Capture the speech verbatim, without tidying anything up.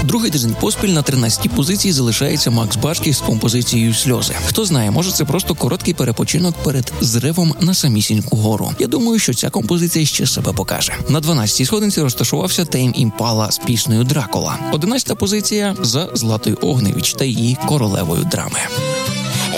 Другий тиждень поспіль на тринадцятій позиції залишається Макс Барських з композицією «Сльози». Хто знає, може це просто короткий перепочинок перед зривом на самісіньку гору. Я думаю, що ця композиція ще себе покаже. На дванадцятій сходинці розташувався Тейм Імпала з піснею «Дракула». одинадцята позиція за Златою Огневич та її королевою драми.